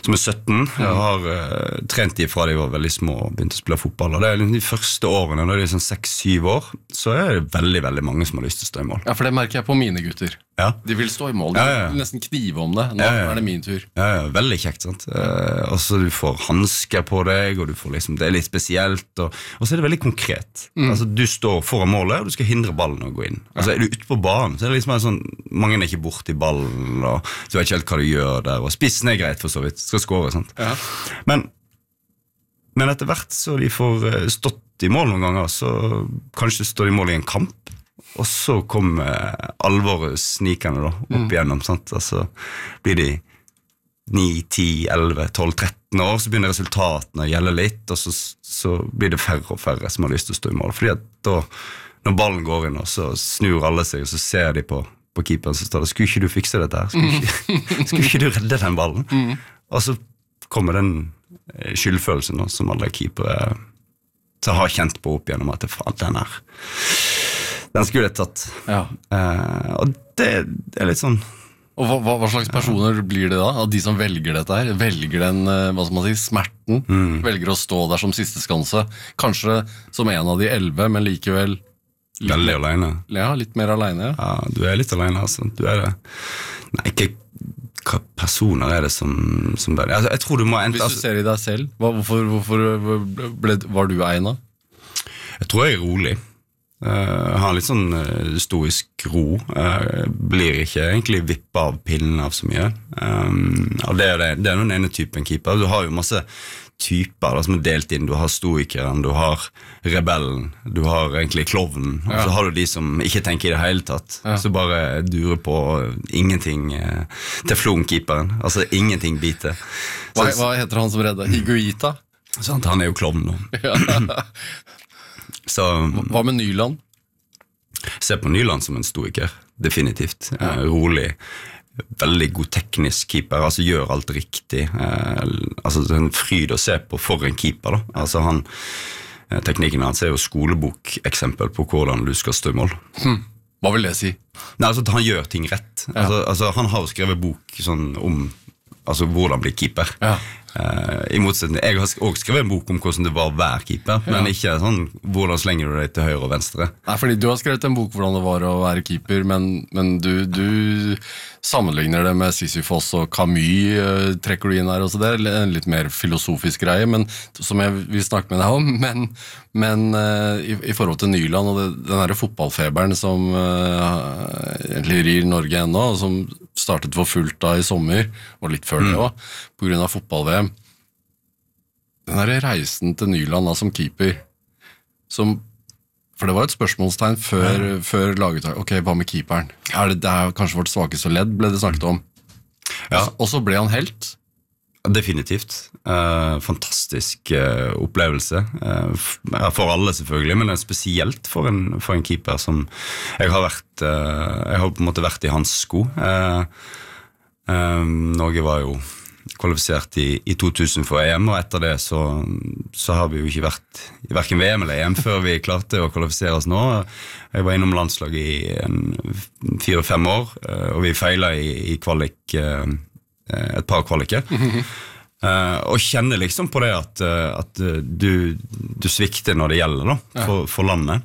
som 17. Jeg har trent de fra de var veldig små og begynte å spille fotball, og det de første årene, når de sånn 6-7 år, så det veldig, veldig mange som har lyst til å stå i mål. Ja, for det merker jeg på mine gutter. Ja. De vil stå i mål, de vil nesten knive om det. Nå det min tur. Ja, veldig kjekt, sant? Og så du får handsker på deg, og du får liksom, det litt spesielt, og så det veldig konkret. Altså, du står foran målet, og du skal hindre ballen å gå inn. Altså, du ute på banen, så det liksom sånn, mange ikke bort i ballen, og du vet ikke helt hva du gjør der, og spissen greit for så vidt, skal skåre, sant? Ja. Men etter hvert så de får stått i mål noen ganger, så kanskje står de i mål i en kamp, og så kommer alvoret snikende da, opp igjennom, sant? Altså, blir de 9, 10, 11, 12, 13 år, så begynner resultatene å gjelde litt, og så blir det færre og færre som har lyst til å stå i mål, fordi at da, når ballen går inn, så snur alle seg, og så ser de på keeperen, så står det, skulle ikke du fikse dette her? Skulle ikke du redde den ballen? Og så kommer den skyldfølelsen da, som alle keepere så har kjent på opp igjennom, at faen, den skulle jeg tatt. Ja. Og det litt sånn. Og hva slags personer blir det da? Av de som velger dette her? Velger den, hva skal man si, smerten? Velger å stå der som siste skanse? Kanskje som en av de 11, men likevel veldig alene. Ja, litt mer alene. Ja, du litt alene, altså. Du det. Nei, ikke hva personer det som velger. Altså, jeg tror du må hvis du ser i deg selv, hvorfor var du egnet? Jeg tror jeg rolig. Jeg har litt sånn stoisk ro, blir ikke egentlig vippet av pillen av så mye, og det den ene typen keeper. Du har jo masse typer da, som delt inn. Du har stoikeren, du har rebellen, du har egentlig klovnen, og så har du de som ikke tenker i det hele tatt, så bare durer på ingenting, teflonkeeperen, altså ingenting biter. Hva heter han som redder? Higuita? Sant, han jo klovnen nå. Så, hva med Nyland? Se på Nyland som en stoiker, definitivt. Rolig, veldig god teknisk keeper, altså gjør alt riktig. Altså det en fryd å se på for en keeper da. Altså teknikken hans jo skolebokeksempel på hvordan du skal stå i mål. Hva vil det si? Nei, altså han gjør ting rett. Altså han har jo skrevet bok sånn om hvordan bli keeper. I motsetning, jeg har også skrevet en bok om hvordan det var å være keeper, men ikke sånn, hvordan slenger du deg til høyre og venstre? Nei, fordi du har skrevet en bok hvordan det var å være keeper, men du sammenligner det med Sisyfos og Camus, trekker du inn her også, det en litt mer filosofisk greie, men som jeg vil snakke med deg om, men i forhold til Nyland og den her fotballfeberen som egentlig rir Norge ennå, og som startet for fullt da i sommer, og litt før det også, på grunn av fotball-VM. Den her reisen til Nyland da, som keeper, for det var et spørsmålstegn før laget, ok, hva med keeperen? Det kanskje vårt svakeste ledd, ble det snakket om. Og så ble han helt. Definitivt. Fantastisk opplevelse. For alle selvfølgelig, men spesielt for en keeper som jeg har på en måte vært i hans sko. Norge var jo kvalifisert i 2000 for EM, og etter det så har vi jo ikke vært i hverken VM eller EM før vi klarte å kvalifisere oss nå. Jeg var innom landslaget i 4-5 år, og vi feilet i kvalik et par kvaliker. Og kjenner liksom på det at du svikter når det gjelder da, for landet.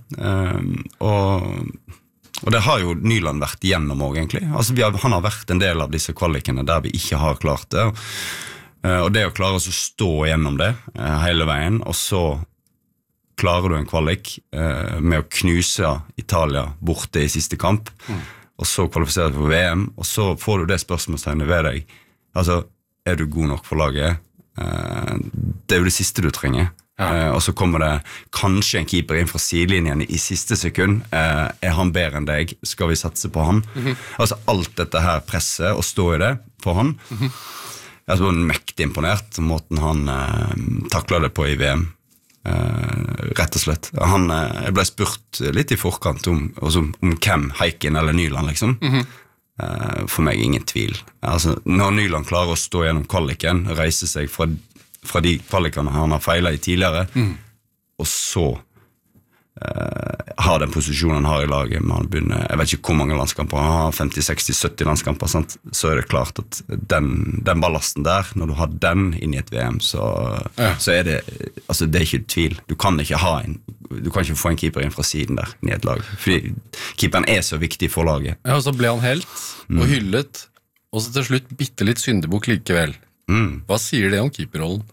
Og det har jo Nyland vært igjennom også egentlig. Altså han har vært en del av disse kvalikene der vi ikke har klart det. Og det å klare å stå igjennom det hele veien, og så klarer du en kvalik med å knuse Italia borte i siste kamp, og så kvalifiserer du for VM, og så får du det spørsmålstegnet ved deg. Altså, du god nok for laget? Det jo det siste du trenger. Og så kommer det kanskje en keeper inn fra sidelinjen i siste sekund. Han bedre enn deg? Skal vi satse på han? Altså alt dette her presset, og stå i det for han. Jeg var mektig imponert måten han taklet det på i VM. Rett og slett. Jeg ble spurt litt i forkant om hvem, Heiken eller Nyland liksom. For meg ingen tvil. Altså, når Nyland klarer å stå gjennom kvaliken, reise seg fra de kvalikene han har feilet i tidligere, og så har den posisjonen han har i laget, man begynner, jeg vet ikke hvor mange landskamper, han har 50, 60, 70 landskamper, sant? Så det klart at den ballasten der, når du har den inn i et VM, så det er ikke tvil. Du kan ikke få en keeper inn fra siden der, inn i et lag, fordi keeperen er så viktig for laget. Ja, og så ble han helt, og hyllet, og så til slutt bitte litt syndebukk likevel. Hva sier det om keeperrollen?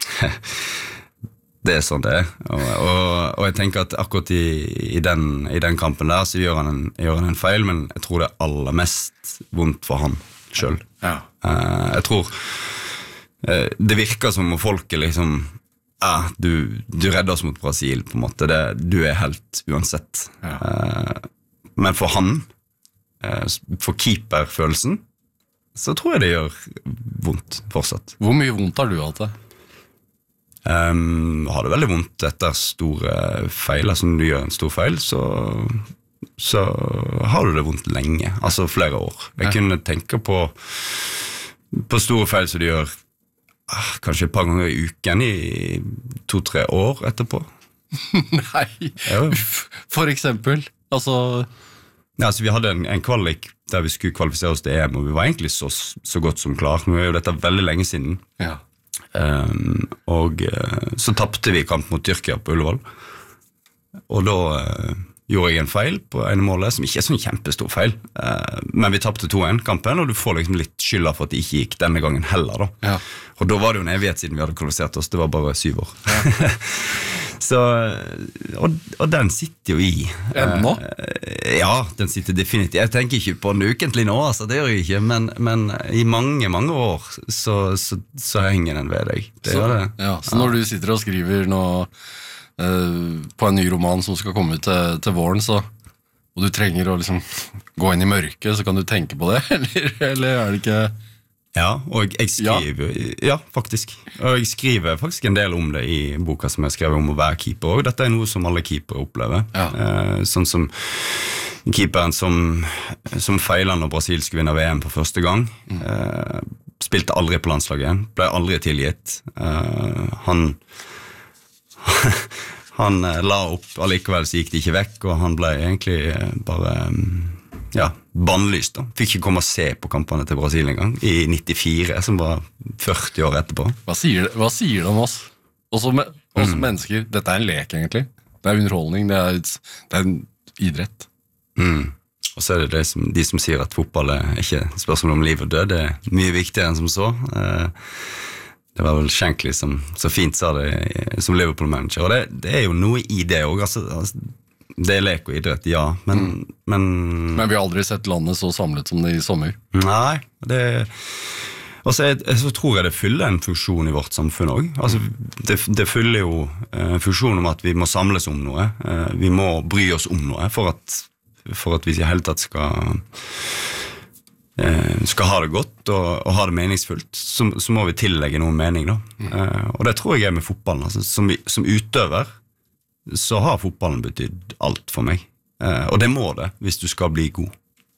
Det er sånn det er, og jeg tenker at akkurat i den kampen der så gjør han en feil, men jeg tror det er aller mest vondt for han selv. Ja. Jeg tror det virker som om folket liksom du redder oss mot Brasil på en måte, du er helt uansett. Men for han, for keeperfølelsen, så tror jeg det gjør vondt fortsatt. Hvor mye vondt har du hatt det? Har det veldig vondt etter store feil, altså når du gjør en stor feil, så har du det vondt lenge, altså flere år. Jeg kunne tenke på store feil som du gjør kanskje et par ganger i uken i 2-3 år etterpå. Nei, for eksempel, altså... Ja, altså vi hadde en kvalik der vi skulle kvalifisere oss til EM, og vi var egentlig så godt som klar. Nå er jo dette veldig lenge siden. Ja. Og så tappte vi kamp mot Tyrkia på Ullevål, og da gjorde jeg en feil på ene målet, som ikke er sånn kjempestor feil, men vi tappte 2-1 kampen, og du får liksom litt skylda for at det ikke gikk denne gangen heller da. Ja. Og da var det jo en evighet siden vi hadde kvalifisert oss, det var bare 7 år. Ja. Så, og den sitter jo i. Ennå? Ja, den sitter definitivt. Jeg tenker ikke på den ukentlig nå, altså, det gjør jeg ikke, men i mange, mange år så henger den ved deg. Det gjør det. Ja, så når du sitter og skriver nå på en ny roman som skal komme ut til våren, og du trenger å liksom gå inn i mørket, så kan du tenke på det, eller er det ikke... Ja, og jeg skriver, faktisk. Og jeg skriver faktisk en del om det i boka som jeg skrev om å være keeper, og dette er noe som alle keepere opplever. Ja. Sånn som keeperen som feilet når Brasil skulle vinne VM for første gang, spilte aldri på landslaget igjen, ble aldri tilgitt. Han la opp, allikevel så gikk det ikke vekk, og han ble egentlig bare... bannlyst da. Fikk ikke komme og se på kampene til Brasil en gang i 94, som var 40 år etterpå. Hva sier det om oss? Også mennesker, dette er en lek egentlig. Det er underholdning, det er en idrett. Og så er det de som sier at fotball er ikke spørsmål om liv og død, det er mye viktigere enn som så. Det var vel Shankly som så fint sa det som Liverpool-manager, og det er jo noe i det også, altså det er lek og idrett, ja, men vi har aldri sett landet så samlet som det i sommer. Nei, og så tror jeg det fyller en funksjon i vårt samfunn også. Altså, det fyller jo en funksjon om at vi må samles om noe, vi må bry oss om noe for at vi i hele tatt skal ha det godt og ha det meningsfullt, så må vi tillegge noen mening da. Og det tror jeg er med fotballen, altså, som utøver så har fotballen betydd alt for meg. Og det må det, hvis du skal bli god.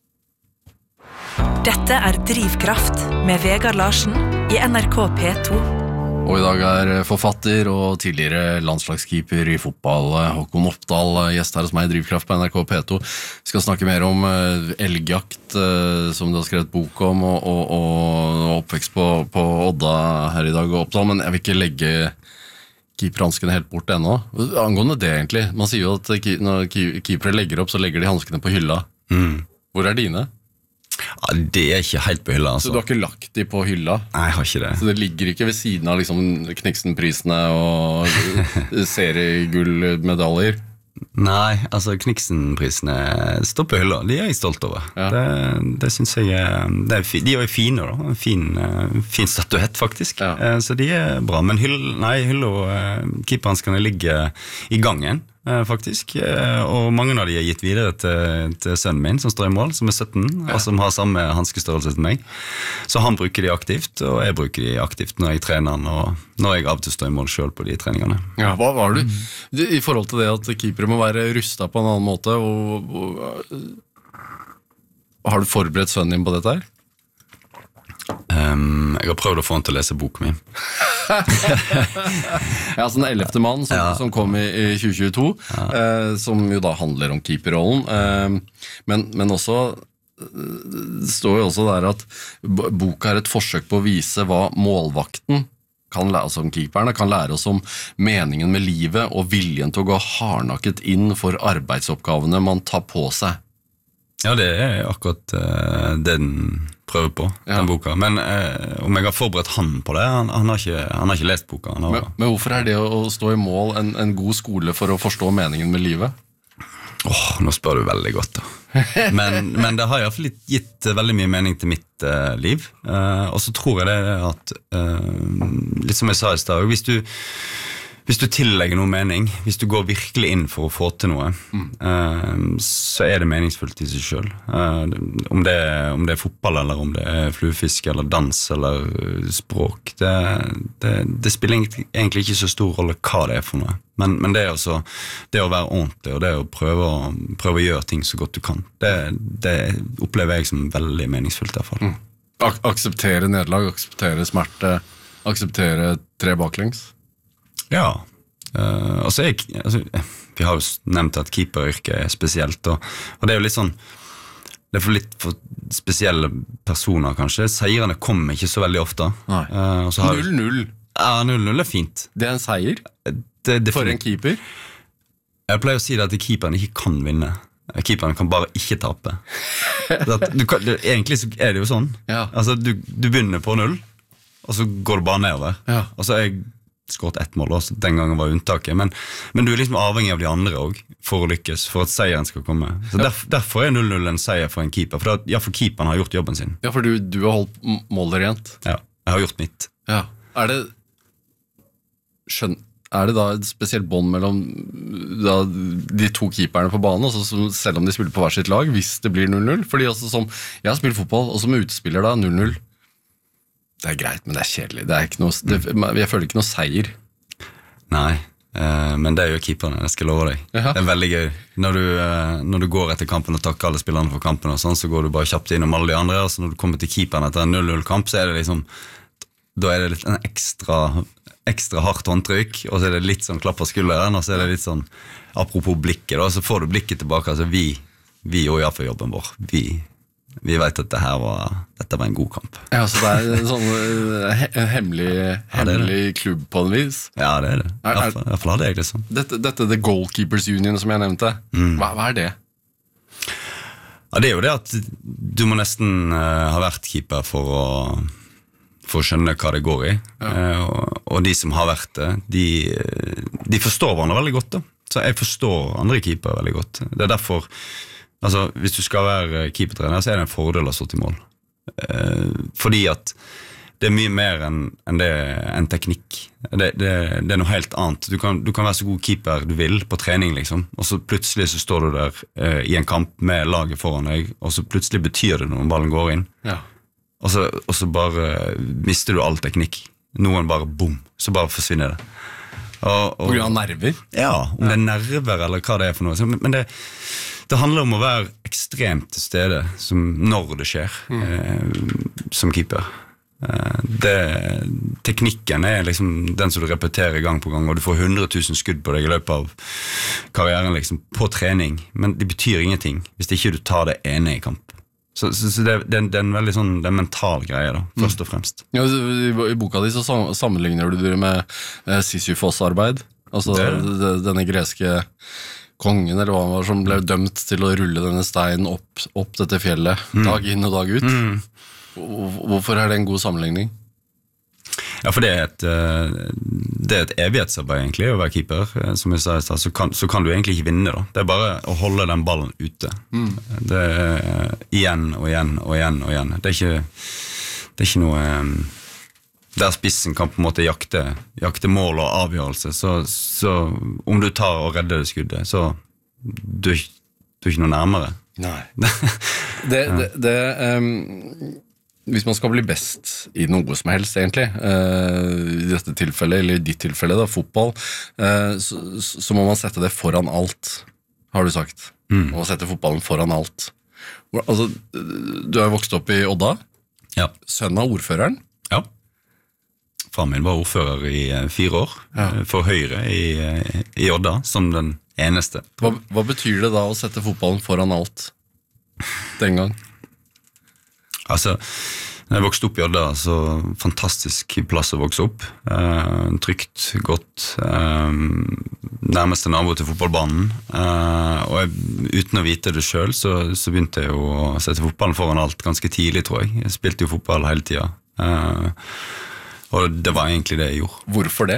Dette er Drivkraft med Vegard Larsen i NRK P2. Og i dag er forfatter og tidligere landslagskeeper i fotball Håkon Oppdal gjest her hos meg i Drivkraft på NRK P2. Vi skal snakke mer om elgjakt, som du har skrevet bok om, og oppvekst på Odda her i dag, Oppdal, men jeg vil ikke legge keeperhanskene helt bort ennå. Angående det egentlig, man sier jo at når keepere legger opp, så legger de hanskene på hylla. Hvor er dine? Ja, det er ikke helt på hylla, altså. Så du har ikke lagt de på hylla? Nei, jeg har ikke det. Så det ligger ikke ved siden av liksom Kniksen-prisene og seriegullmedaljer? Nei, altså Kniksen-prisene står på hylla, de er jeg stolt over. Ja. Det synes jeg de er fine da, fin statuett faktisk. Ja. Så de er bra, men keeperhanskene ligger i gangen faktisk, og mange av de er gitt videre til sønnen min som står i mål, som er 17, og som har samme hanskestørrelse som meg. Så han bruker de aktivt, og jeg bruker de aktivt når jeg trener han, og når jeg av og til står i mål selv på de treningene. Ja, hva var du? I forhold til det at keepere må være rustet på en annen måte, og har du forberedt sønnen din på dette her? Jeg har prøvd å få han til å lese boken min. Ja, sånn 11. mann som kom i 2022, som jo da handler om keeperrollen, men også det står jo også der at boka et forsøk på å vise hva målvakten kan lære oss om keeperne, kan lære oss om meningen med livet og viljen til å gå hardnakket inn for arbeidsoppgavene man tar på seg. Ja, det akkurat det den prøver på, den boka. Men om jeg har forberedt han på det, han har ikke lest boka. Men hvorfor det å stå i mål en god skole for å forstå meningen med livet? Nå spør du veldig godt da. Men det har i hvert fall gitt veldig mye mening til mitt liv. Og så tror jeg det at, litt som jeg sa i sted, hvis du tillegger noe mening, hvis du går virkelig inn for å få til noe, så det meningsfullt i seg selv. Om det er fotball, eller om det er fluefisk, eller dans, eller språk, det spiller egentlig ikke så stor rolle hva det er for noe. Men det også, det å være ordentlig, og det å prøve å gjøre ting så godt du kan, det opplever jeg som veldig meningsfullt i hvert fall. Akseptere nederlag, akseptere smerte, akseptere 3 baklengs? Ja, vi har jo nevnt at keeperyrket spesielt, og det jo litt sånn, det for litt for spesielle personer kanskje. Seirene kommer ikke så veldig ofte. 0-0. Ja, 0-0 fint. Det en seier? For en keeper? Jeg pleier å si det at keeperen ikke kan vinne. Keeperen kan bare ikke tape. Egentlig så det jo sånn. Altså, du begynner på 0, og så går du bare nedover. Og så jeg skåret 1 mål også, den gangen var unntaket, men du liksom avhengig av de andre også, for å lykkes, for at seieren skal komme. Så derfor 0-0 en seier for en keeper, for keeperen har gjort jobben sin. Ja, for du har holdt målet rent. Ja, jeg har gjort mitt. Ja, er det da et spesielt bånd mellom de 2 keeperne på banen, også, selv om de spiller på hver sitt lag, hvis det blir 0-0? Fordi også som, jeg har spilt fotball, og som utspiller da 0-0, det greit, men det kjedelig. Det ikke noe, jeg føler ikke noe seier. Nei, men det jo keeperne, jeg skal love deg. Det veldig gøy. Når du går etter kampen og takker alle spillerne for kampen, og sånn, så går du bare kjapt innom alle de andre, og så når du kommer til keeperen etter en 0-0-kamp, så det liksom, da det litt en ekstra hardt håndtrykk, og så det litt sånn klapp på skulderen, og så det litt sånn, apropos blikket da, så får du blikket tilbake, altså vi gjør for jobben vår, vi vet at dette var en god kamp. Ja, så det en sånn hemmelig klubb på en vis? Ja, det det. I hvert fall hadde jeg det sånn. Dette The Goalkeepers Union som jeg nevnte, hva det? Ja, det jo det at du må nesten ha vært keeper for å skjønne hva det går i. Og de som har vært det, de forstår hverandre veldig godt da. Så jeg forstår andre keeper veldig godt. Det derfor, altså, hvis du skal være keepertrener, så det en fordel å stå til mål. Fordi at det mye mer enn en teknikk. Det noe helt annet. Du kan være så god keeper du vil på trening, liksom. Og så plutselig så står du der i en kamp med laget foran deg, og så plutselig betyr det når ballen går inn. Ja. Og så bare mister du all teknikk. Noen bare, boom, så bare forsvinner det. På grunn av nerver? Ja, om det nerver eller hva det for noe. Men det handler om å være ekstremt til stede når det skjer, som keeper. Teknikken liksom den som du repeterer gang på gang, og du får 100 000 skudd på deg i løpet av karrieren liksom, på trening, men det betyr ingenting hvis ikke du tar det ene i kamp. Så det en veldig sånn, det en mental greie da, først og fremst. Ja, i boka di så sammenligner du det med Sisyfos-arbeid, altså denne greske kongen, eller hva han var, som ble dømt til å rulle denne steinen opp dette fjellet, dag inn og dag ut. Hvorfor det en god sammenligning? Ja, for det et evighetsarbeid egentlig å være keeper, som jeg sa, så kan du egentlig ikke vinne da. Det bare å holde den ballen ute. Det igjen og igjen og igjen og igjen. Det ikke noe der spissen kan på en måte jakte mål og avgjørelse, så om du tar og redder det skuddet, så du ikke noe nærmere. Nei. Hvis man skal bli best i noe som helst egentlig, i dette tilfellet, eller i ditt tilfelle da, fotball, så må man sette det foran alt, har du sagt. Man må sette fotballen foran alt. Altså, du har vokst opp i Odda, ja. Sønn av ordføreren. Ja. Far min var ordfører i 4 år for Høyre i Odda, som den eneste. Hva betyr det da å sette fotballen foran alt den gang? Altså, når jeg vokste opp i Odda, så fantastisk plass å vokse opp. Trygt, godt, nærmeste nabo til fotballbanen. Og uten å vite det selv, så begynte jeg å sette fotballen foran alt ganske tidlig, tror jeg. Jeg spilte jo fotball hele tiden. Og det var egentlig det jeg gjorde. Hvorfor det?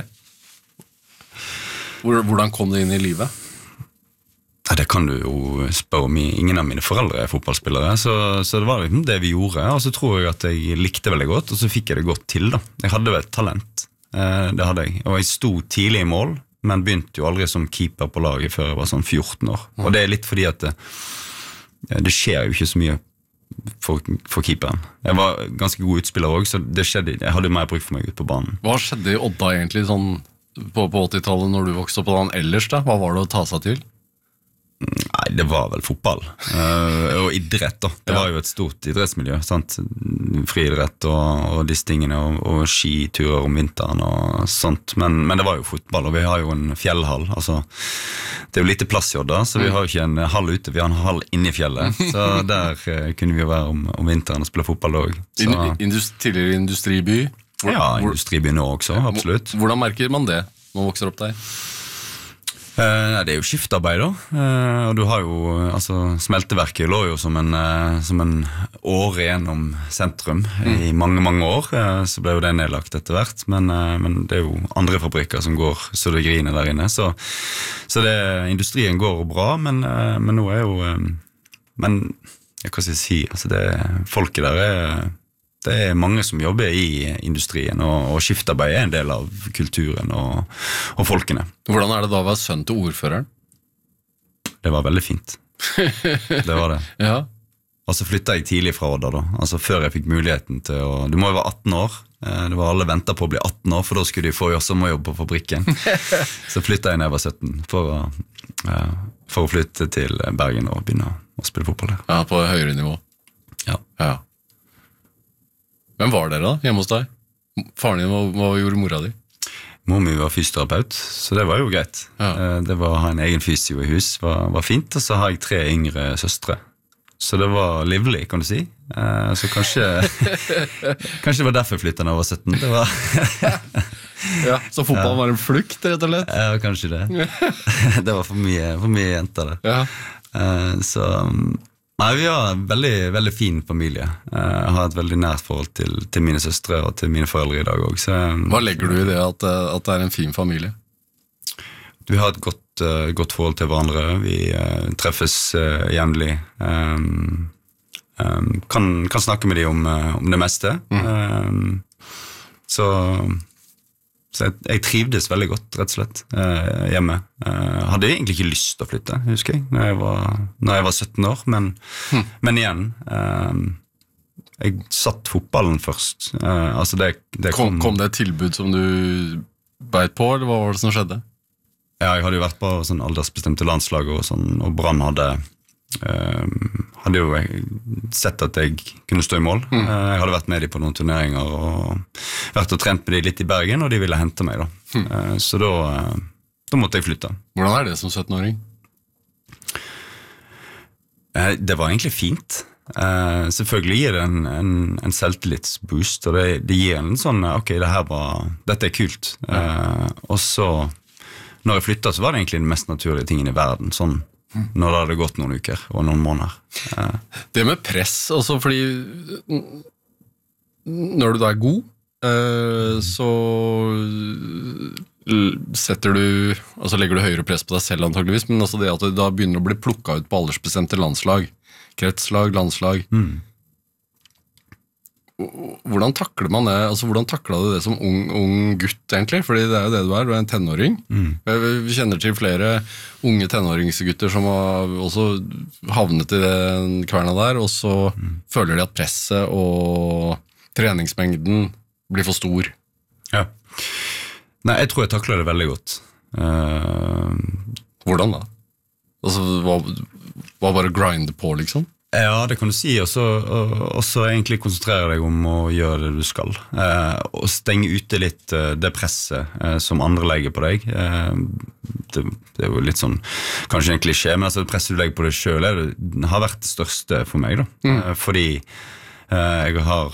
Hvordan kom det inn i livet? Det kan du jo spørre om. Ingen av mine foreldre fotballspillere, så det var liksom det vi gjorde, og så tror jeg at jeg likte veldig godt, og så fikk jeg det godt til da. Jeg hadde vel talent, det hadde jeg, og jeg stod tidlig i mål, men begynte jo aldri som keeper på laget før jeg var sånn 14 år, og det litt fordi at det skjer jo ikke så mye for keeperen. Jeg var ganske god utspiller også, så det skjedde, jeg hadde mer bruk for meg ut på banen. Hva skjedde i Odda egentlig sånn på 80-tallet når du vokste opp på den ellers da? Hva var det å ta seg til? Nei, det var vel fotball og idrett da. Det var jo et stort idrettsmiljø, sant? Friidrett og disse tingene og skiturer om vinteren og sånt, men det var jo fotball, og vi har jo en fjellhall, altså det er jo lite plass i Odda, så vi har jo ikke en hall ute, vi har en hall inne i fjellet, så der kunne vi jo være om vinteren og spille fotball også. Tidligere industriby? Industriby nå også, absolutt. Hvordan merker man det når man vokser opp der? Det er jo skiftarbeid da, og du har jo, altså smelteverket lå jo som en åre gjennom sentrum i mange år, så ble jo det nedlagt etter hvert, men det er jo andre fabrikker som går så det griner der inne, så industrien går bra, men nå er jo, men jeg kan ikke si, altså folket der det er mange som jobber i industrien, og skiftarbeid en del av kulturen og folkene. Hvordan det da å være sønn til ordføreren? Det var veldig fint. Det var det. Ja. Og så flyttet jeg tidlig fra Odda da, altså før jeg fikk muligheten til å, du må jo være 18 år, det var alle ventet på å bli 18 år, for da skulle de få sommerjobb på fabrikken. Så flyttet jeg når jeg var 17 for å flytte til Bergen og begynne å spille fotball der. Ja, på høyere nivå. Ja. Hvem var dere da, hjemme hos deg? Faren din, hva gjorde mora di? Mor mi var fysioterapeut, så det var jo greit. Det var å ha en egen fysio i hus, var fint, og så har jeg 3 yngre søstre. Så det var livlig, kan du si. Så kanskje det var derfor jeg flyttet når jeg var 17. Det var så fotball var en flukt, rett og slett? Ja, kanskje det. Det var for mye jenter der. Så... Nei, vi har en veldig, veldig fin familie. Jeg har et veldig nært forhold til mine søstre og til mine foreldre i dag også. Hva legger du i det at det er en fin familie? Vi har et godt forhold til hverandre. Vi treffes jevnlig. Kan snakke med dem om det meste. Så jeg trivdes veldig godt, rett og slett, hjemme. Hadde egentlig ikke lyst til å flytte, husker jeg, når jeg var 17 år, men igjen, jeg satt fotballen først. Altså kom det et tilbud som du beit på, eller hva var det som skjedde? Ja, jeg hadde jo vært på sånn aldersbestemte landslag, og Brann hadde jo sett at jeg kunne stå i mål. Jeg hadde vært med dem på noen turneringer og vært og trent med dem litt i Bergen, og de ville hente meg da. Så da måtte jeg flytte. Hvordan det som 17-åring? Det var egentlig fint. Selvfølgelig gir det en selvtillitsboost, og det gir en sånn, ok, dette kult. Og så, når jeg flyttet, så var det egentlig den mest naturlige tingen i verden, sånn når det hadde gått noen uker og noen måneder. Det med press, altså fordi når du da er god, så legger du høyere press på deg selv antageligvis, men også det at du da begynner å bli plukket ut på aldersbestemte landslag, kretslag, landslag. Hvordan takler man det? Altså, hvordan taklet du det som ung gutt egentlig? Fordi det er jo det du er en tenåring. Vi kjenner til flere unge tenåringsgutter som har også havnet i den kverna der, og så føler de at presset og treningsmengden blir for stor. Ja. Nei, jeg tror jeg takler det veldig godt. Hvordan da? Altså, var bare grinde på liksom? Ja, det kan du si, og så egentlig konsentrere deg om å gjøre det du skal. Og stenge ute litt det presset som andre legger på deg. Det er jo litt sånn, kanskje en klisjé, men altså det presset du legger på deg selv har vært det største for meg da. Fordi jeg var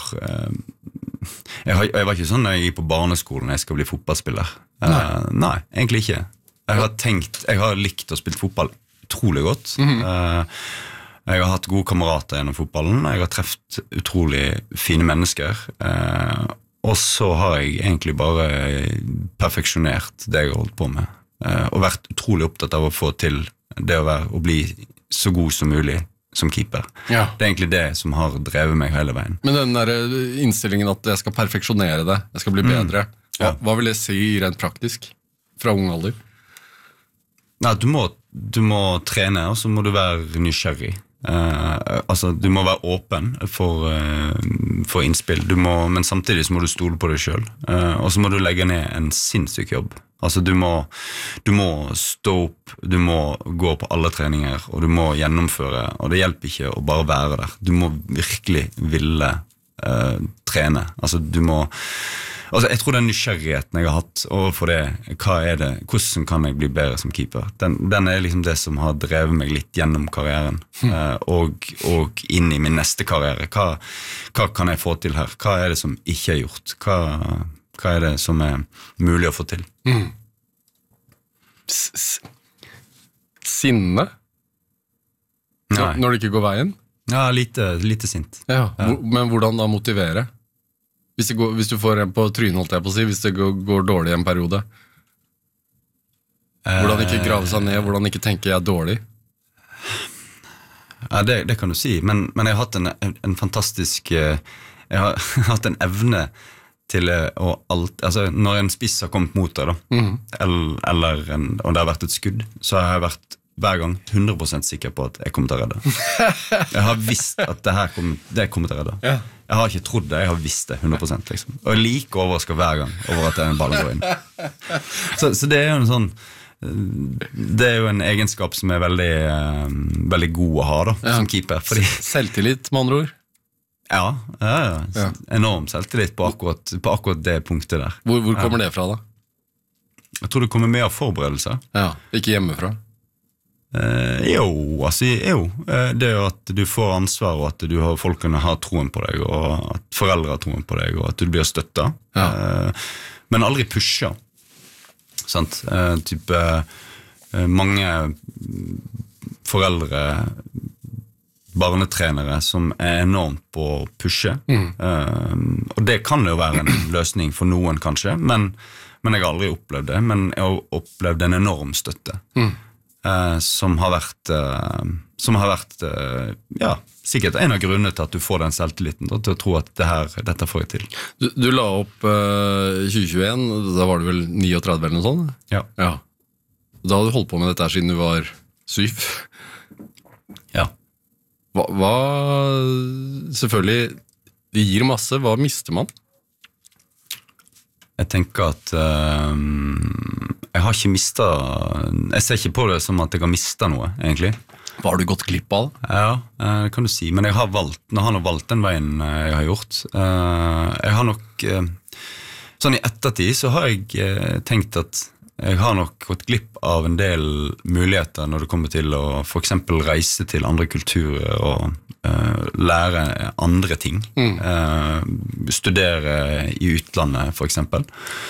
ikke sånn når jeg gikk på barneskolen jeg skal bli fotballspiller. Nei, egentlig ikke. Jeg har likt å spille fotball utrolig godt. Jeg har hatt gode kamerater gjennom fotballen. Jeg har treffet utrolig fine mennesker. Og så har jeg egentlig bare perfeksjonert det jeg har holdt på med. Og vært utrolig opptatt av å få til det å bli så god som mulig som keeper. Ja. Det er egentlig det som har drevet meg hele veien. Men den der innstillingen at jeg skal perfeksjonere det, jeg skal bli bedre, hva vil det si rent praktisk fra ung alder? Nei, du må trene, og så må du være nysgjerrig. Altså, du må være åpen for innspill, men samtidig så må du stole på deg selv, og så må du legge ned en sinnssyk jobb. Altså, du må stå opp, du må gå på alle treninger, og du må gjennomføre, og det hjelper ikke å bare være der. Du må virkelig ville trene. Altså, jeg tror den nysgjerrigheten jeg har hatt overfor det, hvordan kan jeg bli bedre som keeper? Den er liksom det som har drevet meg litt gjennom karrieren, og inn i min neste karriere. Hva kan jeg få til her? Hva er det som ikke er gjort? Hva er det som er mulig å få til? Sinne? Når det ikke går veien? Ja, lite sint. Ja. Men hvordan da motivere? Hvis du får en på trynet, holdt jeg på å si, hvis det går dårlig i en periode. Hvordan ikke grave seg ned, hvordan ikke tenke jeg er dårlig? Ja, det kan du si, men jeg har hatt en fantastisk, jeg har hatt en evne til altså når en spiss har kommet mot deg da, og det har vært et skudd, så har jeg vært hver gang 100% sikker på at jeg kommer til å redde. Jeg har visst at det kommer til å redde. Jeg har ikke trodd det, jeg har visst det 100% liksom. Og jeg liker overrasket hver gang over at en ball går inn. Så det er jo en sånn, det er jo en egenskap som er veldig, veldig god å ha da, som keeper. Fordi selvtillit med andre ord? Ja. Enorm selvtillit på akkurat det punktet der. Hvor kommer det fra da? Jeg tror det kommer mye av forberedelser. Ja, ikke hjemmefra? Det er jo at du får ansvar, og at folkene har troen på deg, og at foreldre har troen på deg, og at du blir støttet, men aldri pusher, sant? Mange foreldre, barnetrenere som er enormt på å pushe, og det kan jo være en løsning for noen kanskje, men jeg har aldri opplevd det, men jeg har opplevd en enorm støtte, som har vært sikkert en av grunnene til at du får den selvtilliten til å tro at dette får jeg til. Du la opp 2021, da var du vel 39 eller noe sånt? Ja. Da hadde du holdt på med dette her siden du var 7? Ja. Hva selvfølgelig, det gir masse, hva mister man? Jeg tenker at jeg har ikke mistet, jeg ser ikke på det som at jeg har mistet noe, egentlig. Hva har du gått glipp av? Ja, det kan du si, men jeg har valgt den veien jeg har gjort. Jeg har nok, sånn i ettertid så har jeg tenkt at jeg har nok gått glipp av en del muligheter når det kommer til å for eksempel reise til andre kulturer og lære andre ting. Studere i utlandet for eksempel.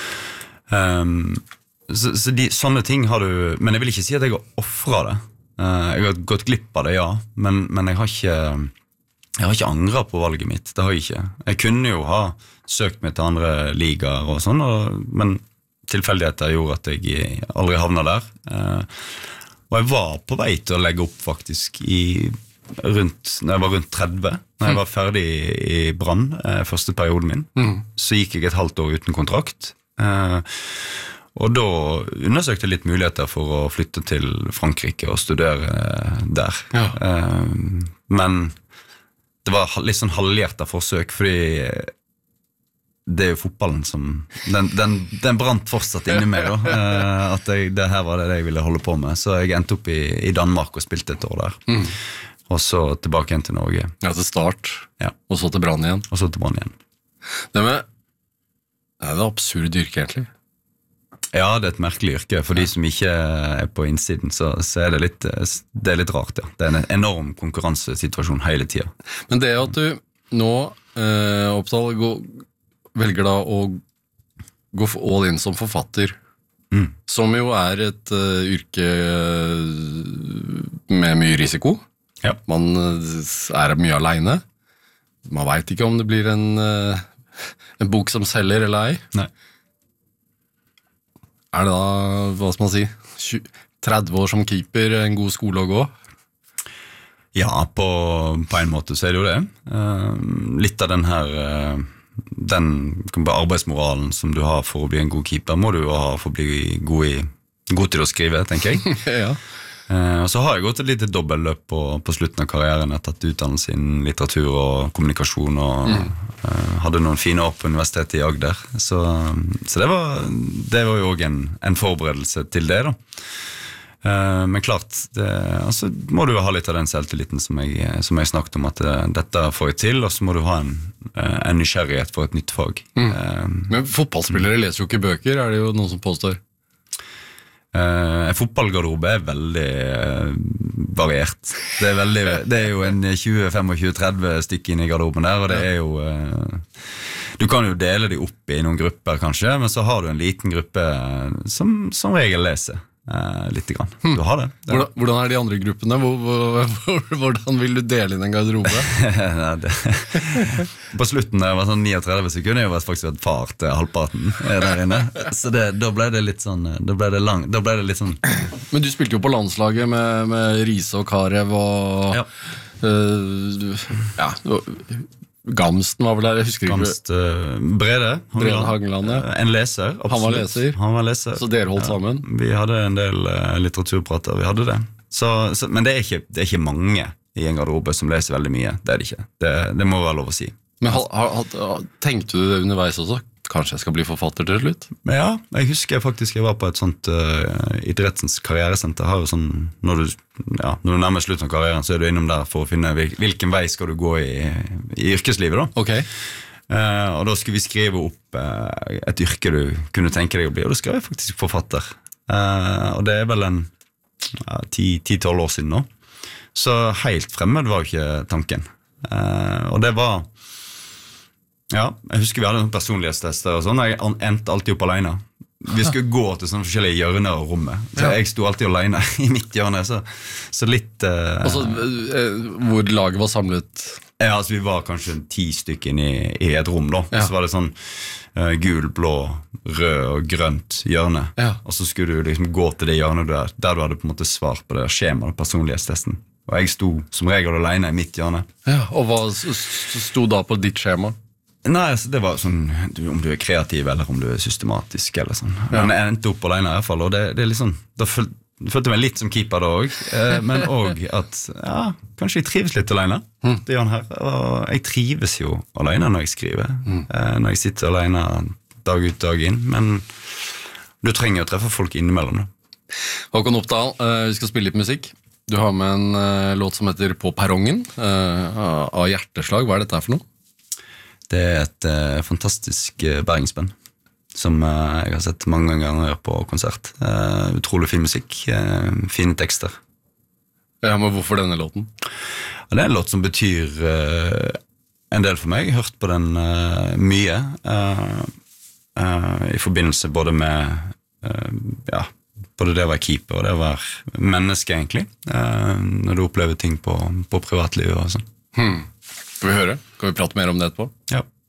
Så sånne ting har du, men jeg vil ikke si at jeg har offret det. Jeg har gått glipp av det, ja, men jeg har ikke angret på valget mitt, det har jeg ikke. Jeg kunne jo ha søkt meg til andre ligaer og sånn, men tilfeldigheter gjorde at jeg aldri havnet der. Og jeg var på vei til å legge opp faktisk når jeg var rundt 30, når jeg var ferdig i Brann, første perioden min, så gikk jeg et halvt år uten kontrakt, og da undersøkte jeg litt muligheter for å flytte til Frankrike og studere der. Men det var litt sånn halvhjertet forsøk, fordi det er jo fotballen som den brant fortsatt inni meg da, at det her var det jeg ville holde på med, så jeg endte opp i Danmark og spilte et år der, og så tilbake igjen til Norge. Ja, til start, Ja. og så til Brann igjen. Og så til Brann igjen. Det med, det er et absurd yrke egentlig. Ja, det er et merkelig yrke. For de som ikke er på innsiden, så er det er litt rart, ja. Det er en enorm konkurransesituasjon hele tiden. Men det at du nå, Oppdal, velger da å gå all in som forfatter, som jo er et yrke med mye risiko. Ja. Man er mye alene. Man vet ikke om det blir en bok som selger eller ei. Nei. Er det da, hva skal man si, 30 år som keeper, en god skole å gå? Ja, på en måte så er det jo det. Litt av den her den arbeidsmoralen som du har for å bli en god keeper, må du jo ha for å bli god til å skrive, tenker jeg. Ja. Og så har jeg gått et lite dobbeltløp på slutten av karrieren. Jeg har tatt utdannelse innen litteratur og kommunikasjon og hadde noen fine år på universitetet i Agder. Så det var jo også en forberedelse til det da. Men klart, altså må du jo ha litt av den selvtilliten som jeg snakket om, at dette får jeg til, og så må du ha en nysgjerrighet for et nytt fag. Men fotballspillere leser jo ikke bøker, er det jo noen som påstår. En fotballgarderobe er veldig variert. Det er jo en 20-25-30 stykker inne i garderoben der, og det er jo du kan jo dele de opp i noen grupper kanskje, men så har du en liten gruppe som regel leser litt grann. Du har det. Hvordan er de andre gruppene? Hvordan vil du dele inn en garderobe? På slutten da jeg var sånn 39 sekunder, jeg var faktisk vært far til halvparten der inne, så da ble det litt sånn da ble det litt sånn. Men du spilte jo på landslaget med Riise og Karev og Gamsten var vel der, jeg husker ikke. Gamst, Brede Hagelandet. En leser, absolutt. Han var leser. Så dere holdt sammen? Vi hadde en del litteraturprater, vi hadde det. Men det er ikke mange i en garderobe som leser veldig mye, det er det ikke. Det må være lov å si. Men tenkte du det underveis også? Kanskje jeg skal bli forfatter til slutt? Ja, jeg husker faktisk jeg var på et sånt idrettens karrieresenter. Har jo sånn, når du nærmer slutten av karrieren, så er du innom der for å finne hvilken vei skal du gå i yrkeslivet da. Ok. Og da skulle vi skrive opp et yrke du kunne tenke deg å bli, og da skrev jeg faktisk forfatter. Og det er vel 10-12 år siden nå. Så helt fremmed var jo ikke tanken. Og det var jeg husker vi hadde noen personlighetstester og sånn. Jeg endte alltid opp alene. Vi skulle gå til sånne forskjellige hjørner av rommet. Så jeg sto alltid alene i mitt hjørne. Så litt Altså, hvor laget var samlet? Ja, altså vi var kanskje 10 stykker inn i et rom da. Så var det sånn gul, blå, rød og grønt hjørne. Og så skulle du liksom gå til det hjørnet der du hadde på en måte svar på det skjemaet, personlighetstesten. Og jeg sto som regel alene i mitt hjørne. Og hva sto da på ditt skjema? Nei, altså det var sånn om du er kreativ eller om du er systematisk eller sånn. Men jeg endte opp alene i hvert fall, og det er litt sånn, da følte jeg meg litt som keeper da også, men også at kanskje jeg trives litt alene, det gjør han her, og jeg trives jo alene når jeg skriver, når jeg sitter alene dag ut, dag inn, men du trenger å treffe folk innimellom da. Håkon Oppdal, vi skal spille litt musikk. Du har med en låt som heter På perrongen, av Hjerteslag. Hva er dette her for noe? Det er et fantastisk bergensband som jeg har sett mange ganger på konsert. Utrolig fin musikk, fine tekster. Ja, men hvorfor denne låten? Det er en låt som betyr en del for meg. Jeg har hørt på den mye i forbindelse både med både det å være keeper og det å være menneske egentlig, når du opplever ting på privatlivet og sånn. Skal vi høre? Kan vi prate mer om det etterpå? Ja.